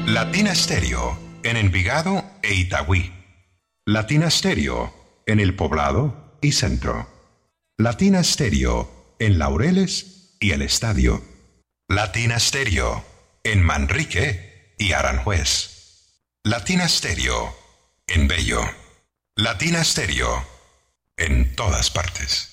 Latina Stereo en Envigado e Itagüí. Latina Stereo en El Poblado y Centro. Latina Stereo en Laureles y El Estadio. Latina Stereo en Manrique y Aranjuez. Latina Stereo en Bello. Latina Stereo en todas partes.